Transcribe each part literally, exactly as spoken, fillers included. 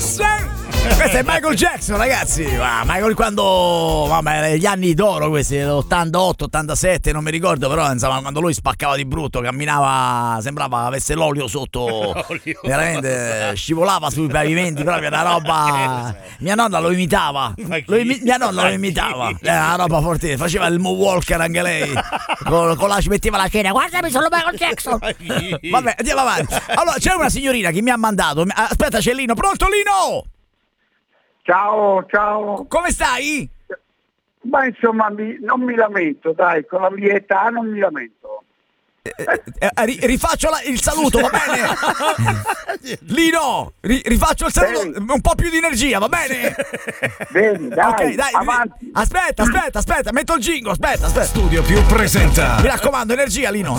Jackson. Questo è Michael Jackson, ragazzi. Ah, Michael quando, vabbè, gli anni d'oro questi, ottantotto ottantasette, non mi ricordo, però insomma quando lui spaccava di brutto, camminava, sembrava avesse l'olio sotto, l'olio. Veramente scivolava sui pavimenti, proprio una roba. Mia nonna lo imitava. Lo imi- mia nonna lo imitava. Era una roba forte, faceva il moonwalker anche lei. Con, con la ci metteva la chena. Guardami, sono Michael Jackson. Vabbè, andiamo avanti. Allora, c'è una signorina che mi ha mandato. Aspetta, c'è Lino. Pronto, Lino? Ciao, ciao. Come stai? Ma insomma, mi, non mi lamento, dai, con la mia età non mi lamento. Eh, eh, ri- rifaccio la- il saluto, va bene? Lino, ri- rifaccio il saluto, Bene. un po' più di energia, va bene? Bene, dai, Ok, dai, avanti. aspetta, aspetta, aspetta, metto il jingle, aspetta, aspetta. Studio Più presenta. Mi raccomando, energia, Lino.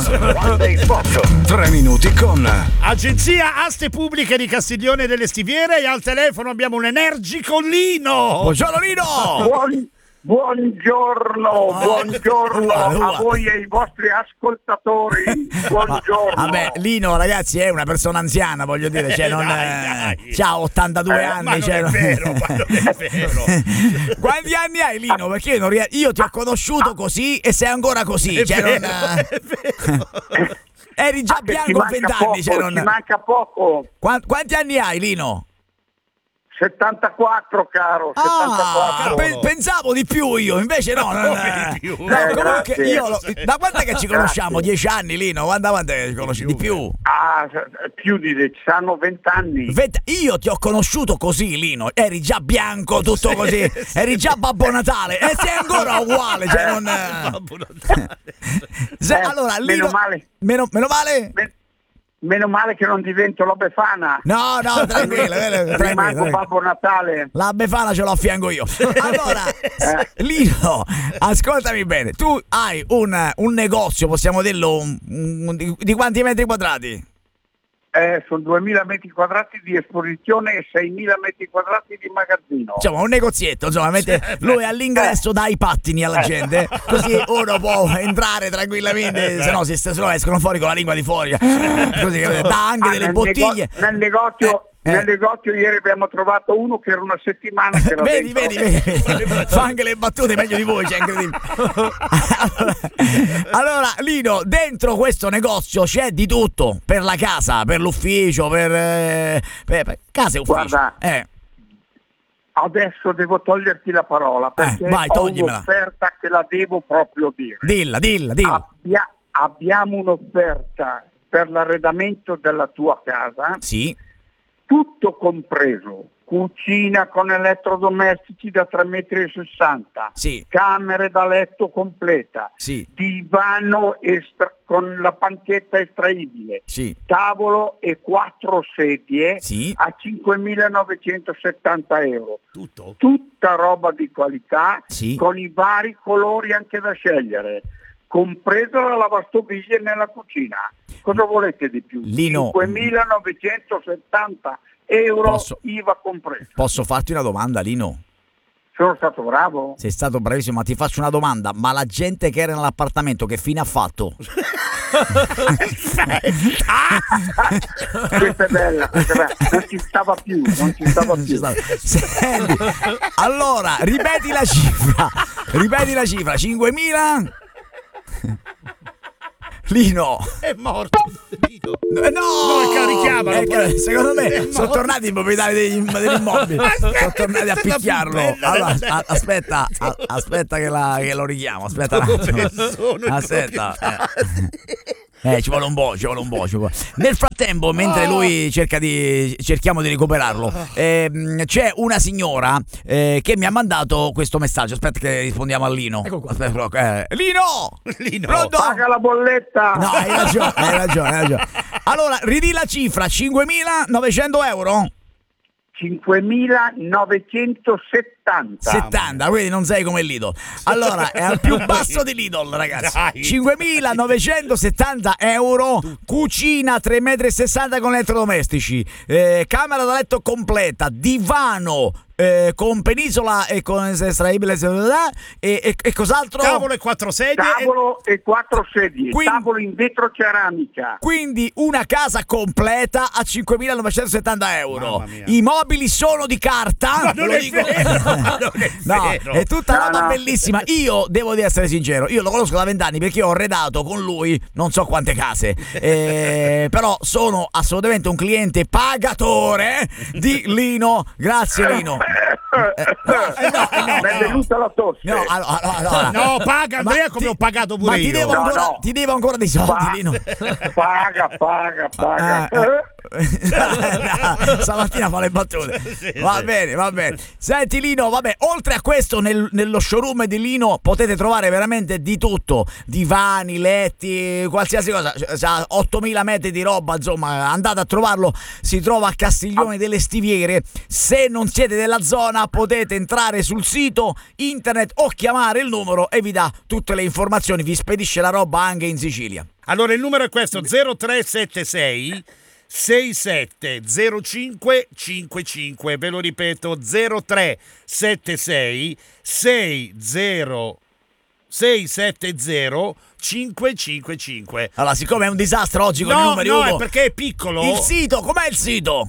Tre minuti con Agenzia Aste Pubbliche di Castiglione delle Stiviere e al telefono abbiamo un energico Lino. Buongiorno, Lino. Buon- buongiorno, buongiorno Ua, ua. a voi e ai vostri ascoltatori. Buongiorno. Vabbè, Lino, ragazzi, è una persona anziana, voglio dire, cioè non Dai, dai. c'ha ottantadue Eh, anni, Ma non cioè, è non- vero, ma non è vero. Quanti anni hai, Lino? Perché io, non ries- io ti ho conosciuto così e sei ancora così, È cioè vero, non- è vero. eri già Ah, che ci bianco a manca vent'anni, poco, cioè non... ci manca poco. Qua- quanti anni hai, Lino? settantaquattro, caro, Ah, settantaquattro. pe- pensavo di più io, invece no, non, Come di più? no, Eh, comunque grazie. io lo- da quando è che ci conosciamo? Grazie. Dieci anni, Lino? Quando quando è che ci conosci? Di più? Ah, più di sanno vent'anni. Vent- io ti ho conosciuto così, Lino, eri già bianco, tutto così, eri già Babbo Natale e sei ancora uguale, cioè non... Babbo Natale. Se- Eh, allora, meno Lino... male. Meno, meno male? Men- Meno male che non divento la Befana. No, no, tranquillo, tranquillo, Rimango tranquillo. Babbo Natale. La Befana ce l'ho a fianco io. Allora, Eh. Lino, ascoltami bene. Tu hai un, un negozio, possiamo dirlo, un- un- di, di quanti metri quadrati? Eh, sono duemila metri quadrati di esposizione e seimila metri quadrati di magazzino. Insomma, un negozietto, insomma, mette, lui all'ingresso dà i pattini alla gente, così uno può entrare tranquillamente, se no, si, se no escono fuori con la lingua di fuori. Così, capite? Dà anche Ah, delle nel bottiglie. nego- nel negozio, Eh, eh. nel negozio ieri abbiamo trovato uno che era una settimana che era Vedi, dentro. vedi, vedi, fa anche le battute meglio di voi, cioè incredibile. Allora, allora, Lino, dentro questo negozio c'è di tutto, per la casa, per l'ufficio, per, eh, per, per casa e ufficio. Guarda, eh, Adesso devo toglierti la parola perché vai, ho toglimela. un'offerta che la devo proprio dire. dilla, dilla, dilla. Abbia- abbiamo un'offerta per l'arredamento della tua casa, Sì, tutto compreso, cucina con elettrodomestici da tre virgola sessanta metri, sì, camere da letto completa, sì, divano estra- con la panchetta estraibile, sì, tavolo e quattro sedie sì. a cinquemilanovecentosettanta euro. Tutto? Tutta roba di qualità, Sì. con i vari colori anche da scegliere, compresa la lavastoviglie nella cucina. Cosa volete di più? Lino, cinquemilanovecentosettanta euro, Posso- I V A compreso. Posso farti una domanda, Lino? Sono stato bravo? Sei stato bravissimo, ma ti faccio una domanda. Ma la gente che era nell'appartamento che fine ha fatto? Questa è bella, questa è bella. Non ci stava più, non ci stava Non ci più. stava. Senti, allora, ripeti la cifra. Ripeti la cifra. cinquemila? Lino. È morto. Lino. Eh, No, No, carichiamalo, Eh, poi. secondo me È sono morto. tornati i proprietari degli, degli immobili. Aspetta, Sono tornati a questa è la picchiarlo. più bella Allora, della- a- aspetta, a- aspetta che, la, che lo richiamo. Aspetta un attimo. Dove sono i Aspetta. Eh, ci vuole un po', ci vuole un po', ci vuole. Nel frattempo, mentre lui cerca di cerchiamo di recuperarlo, ehm, c'è una signora eh, che mi ha mandato questo messaggio. Aspetta che rispondiamo a Lino. Ecco qua. Aspetta, però, eh, Lino! Lino. Pronto? Paga la bolletta! No, hai ragione, hai ragione, hai ragione. Allora, ridì la cifra, cinquemilanovecento euro? cinquemilanovecentosettanta. settanta, quindi non sei come Lidl. Allora, è al più basso di Lidl, ragazzi. Dai. cinquemilanovecentosettanta euro, cucina tre virgola sessanta metri con elettrodomestici, eh, camera da letto completa, divano, eh, con penisola e con estraibile e, e, e cos'altro? Tavolo e quattro sedie. Tavolo e quattro sedie, Quindi- tavolo in vetro ceramica. Quindi una casa completa a cinquemilanovecentosettanta euro. Mamma mia. I mobili sono di carta. Ma non ve lo è dico. vero, ma non è No, vero. è tutta No, roba no. bellissima. Io devo di essere sincero, io lo conosco da vent'anni perché ho arredato con lui non so quante case. Eh, però sono assolutamente un cliente pagatore di Lino. Grazie Lino. Eh, eh, no, eh, no, Mi è no. venuta la tosse. No, allora, allora, No, paga Andrea Ma come ti- ho pagato pure ma ti io. devo, No, ancora, no. ti devo ancora dei soldi, Pa- Lino. Paga, paga, paga. Ah, eh. No, stamattina fa le battute. Va bene, va bene. Senti Lino, vabbè, oltre a questo nel- nello showroom di Lino potete trovare veramente di tutto, divani, letti, qualsiasi cosa. C'ha ottomila metri di roba, insomma, andate a trovarlo, si trova a Castiglione delle Stiviere. Se non siete della zona potete entrare sul sito internet o chiamare il numero e vi dà tutte le informazioni, vi spedisce la roba anche in Sicilia. Allora il numero è questo: zero tre sette sei sei sette zero cinque cinque cinque. Ve lo ripeto: zero tre sette sei sei zero sei sette zero cinque cinque cinque. Allora, siccome è un disastro oggi con i No, numeri, no, Ugo, è perché è piccolo. il sito, com'è il sito?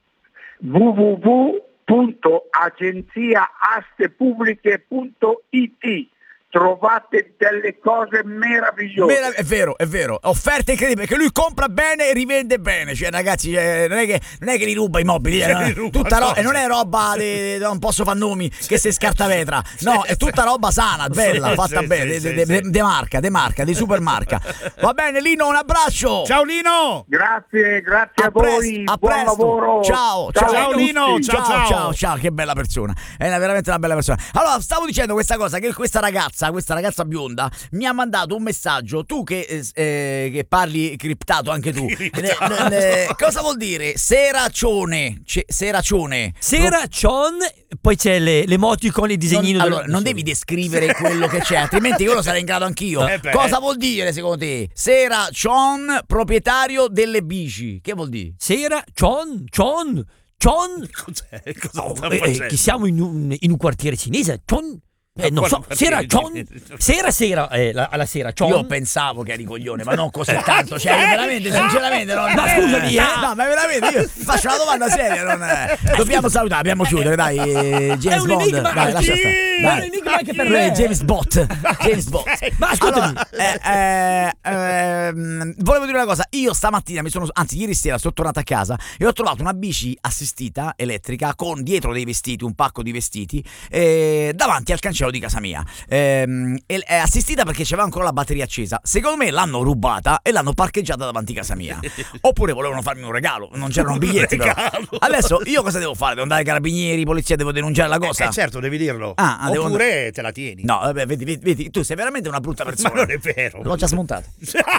w w w punto agenzia aste pubbliche punto i t. Trovate delle cose meravigliose. Merav- è vero, è vero, offerte incredibili, perché lui compra bene e rivende bene, cioè ragazzi, cioè, non, è che, non è che li ruba i mobili, eh, Che no? li ruba Tutta ro- cosa? e non è roba di, non posso far nomi, che se scartavetra, no, è tutta roba sana, bella, Sì, fatta sì, bene, sì, de, sì, de, de, sì. de marca, de marca, di supermarca. Va bene Lino, un abbraccio. Ciao Lino. Grazie, grazie a, A presto, voi, a buon presto. lavoro. Ciao, Ciao, ciao, a tutti. Lino, ciao, ciao, ciao, ciao, che bella persona. È una- veramente una bella persona. Allora, stavo dicendo questa cosa, che questa ragazza, questa ragazza bionda, mi ha mandato un messaggio. Tu che, eh, eh, che parli criptato anche tu. Ne- ne- ne- cosa vuol dire? Seraccione. Ce- seraccione. Sera, Cion, poi c'è le, l'emoticon, il disegnino. Non, dello- allora, non devi descrivere quello che c'è, altrimenti io lo sarei in grado anch'io. Eh beh. Cosa vuol dire secondo te? Seraccion, proprietario delle bici. Che vuol dire? Sera, Cion, Cion, Cion. Cos'è? Cosa Oh, sta eh, eh, facendo? che siamo in un, in un quartiere cinese. Cion. Eh, non so, Quale sera, quartiere Cion. Sera, sera, eh, la- alla sera, Cion. Io pensavo che eri coglione, ma non così tanto. Cioè, io veramente, sinceramente, non. Ma scusami, eh. No, ma veramente, io faccio una domanda seria. Non è... Dobbiamo salutare, dobbiamo chiudere, dai. eh, James È un Bond. enigma, Dai, lascia sì, stare. è Dai. un enigma anche per Eh, me. James Bot. James Bot. Ma ascoltami. Allora, eh, eh, ehm, volevo dire una cosa. Io stamattina mi sono, anzi, ieri sera sono tornato a casa e ho trovato una bici assistita elettrica con dietro dei vestiti, un pacco di vestiti, eh, davanti al cancello di casa mia. Ehm, e- è assistita perché c'aveva ancora la batteria accesa. Secondo me l'hanno rubata e l'hanno parcheggiata davanti a casa mia. Oppure volevano farmi un regalo, non c'erano biglietti però. regalo. Adesso io cosa devo fare? Devo andare ai carabinieri, polizia, devo denunciare la cosa? Eh certo, devi dirlo. Ah, ah, devo Oppure te la tieni. No, vabbè, vedi, vedi, vedi, tu sei veramente una brutta Ma persona. non è vero. L'ho già smontato.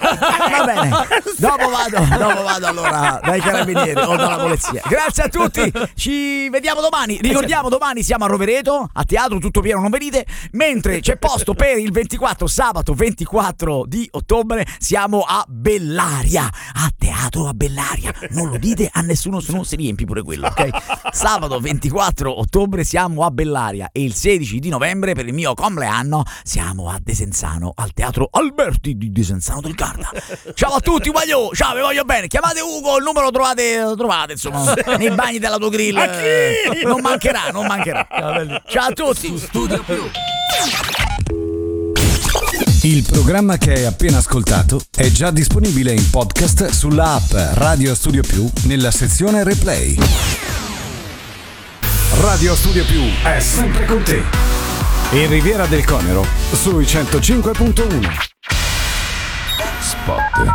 Va bene, dopo vado, dopo vado allora dai carabinieri o dalla polizia. Grazie a tutti, ci vediamo domani. Ricordiamo, domani siamo a Rovereto, a teatro tutto pieno, non venite. Mentre c'è posto per il ventiquattro, sabato ventiquattro di ottobre, siamo a Bellaria, a teatro a Bellaria. Non lo dite a nessuno, se no si riempie pure quello, ok? Sabato ventiquattro ottobre siamo a Bellaria e il sedici di novembre per il mio compleanno siamo a Desenzano, al teatro Alberti di Desenzano del Garda. Ciao a tutti, voglio, ciao, vi voglio bene. Chiamate Ugo, il numero lo trovate, lo trovate insomma nei bagni della tua grill. A chi? Non mancherà, non mancherà. Ciao a tutti. Studio Più. Il programma che hai appena ascoltato è già disponibile in podcast sulla app Radio Studio Più nella sezione Replay. Radio Studio Più è sempre con te. In Riviera del Conero sui centocinque punto uno. Spot.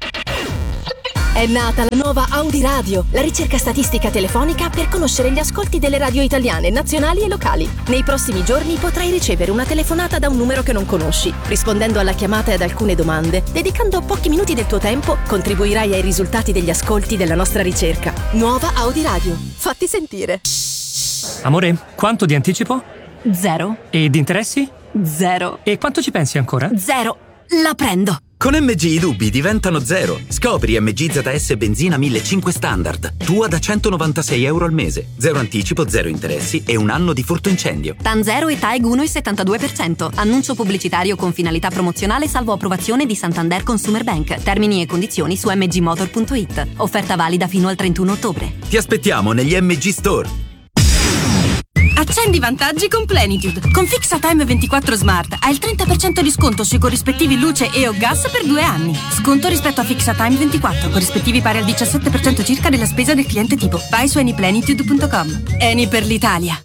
È nata la nuova Audi Radio, la ricerca statistica telefonica per conoscere gli ascolti delle radio italiane, nazionali e locali. Nei prossimi giorni potrai ricevere una telefonata da un numero che non conosci. Rispondendo alla chiamata e ad alcune domande, dedicando pochi minuti del tuo tempo, contribuirai ai risultati degli ascolti della nostra ricerca. Nuova Audi Radio. Fatti sentire. Amore, quanto di anticipo? Zero. E di interessi? Zero. E quanto ci pensi ancora? Zero. La prendo. Con M G i dubbi diventano zero. Scopri M G Z S benzina millecinquecento standard. Tua da centonovantasei euro al mese. Zero anticipo, zero interessi e un anno di furto incendio. TAN zero e TAEG uno virgola settantadue per cento. Annuncio pubblicitario con finalità promozionale salvo approvazione di Santander Consumer Bank. Termini e condizioni su m g motor punto i t. Offerta valida fino al trentuno ottobre. Ti aspettiamo negli M G Store. Accendi i vantaggi con Plenitude. Con FixaTime ventiquattro Smart hai il trenta per cento di sconto sui corrispettivi luce e o gas per due anni. Sconto rispetto a FixaTime ventiquattro, corrispettivi pari al diciassette per cento circa della spesa del cliente tipo. Vai su anyplenitude punto com. Eni per l'Italia.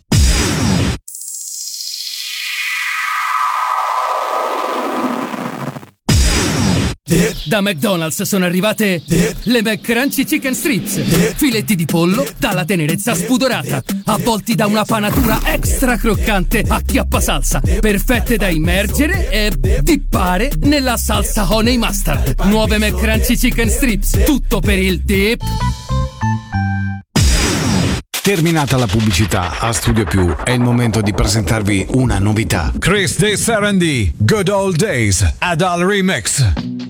Da McDonald's sono arrivate le McCrunchy Chicken Strips, filetti di pollo dalla tenerezza spudorata, avvolti da una panatura extra croccante a chiappa salsa, perfette da immergere e dippare nella salsa honey mustard. Nuove McCrunchy Chicken Strips, tutto per il dip. Terminata la pubblicità, a Studio Più è il momento di presentarvi una novità. Chris De Sarandì, Good Old Days, Adal Remix.